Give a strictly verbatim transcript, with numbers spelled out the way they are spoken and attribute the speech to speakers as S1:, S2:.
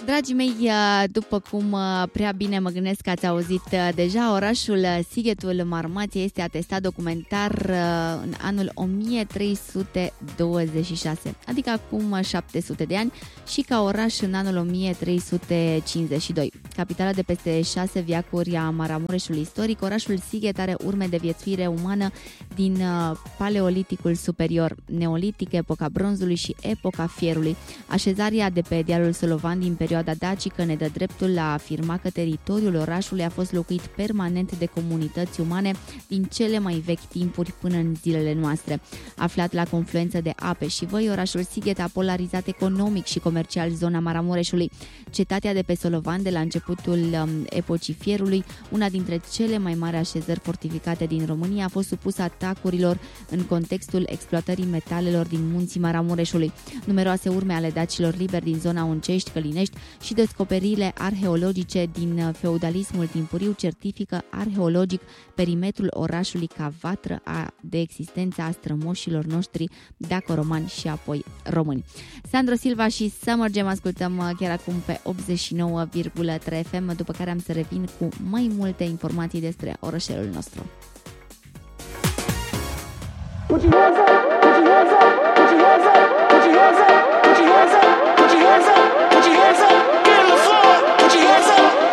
S1: Dragii mei, după cum prea bine mă gândesc că ați auzit deja, orașul Sighetul Marmației este atestat documentar în anul o mie trei sute douăzeci și șase, adică acum șapte sute de ani, și ca oraș în anul o mie trei sute cincizeci și doi. Capitală de peste șase veacuri a Maramureșului istoric, orașul Sighet are urme de viețuire umană din Paleoliticul superior, Neolitic, epoca bronzului și epoca fierului. Așezarea de pe dealul Solovan din perioada dacică ne dă dreptul la a afirma că teritoriul orașului a fost locuit permanent de comunități umane din cele mai vechi timpuri până în zilele noastre. Aflat la confluență de ape și văi, orașul Sighet a polarizat economic și comercial zona Maramureșului. Cetatea de pe Solovan, de la începutul um, epocii fierului, una dintre cele mai mari așezări fortificate din România, a fost supusă atacurilor în contextul exploatării metalelor din munții Maramureșului. Numeroase urme ale dacilor liberi din zona Uncești, Călinești și descoperirile arheologice din feudalismul timpuriu certifică arheologic perimetrul orașului ca vatră a, de existența a strămoșilor noștri daco-romani și apoi români. Sandro Silva și Summer Jam ascultăm chiar acum pe optzeci și nouă virgulă trei F M, după care am să revin cu mai multe informații despre orășelul nostru. Put your hands up.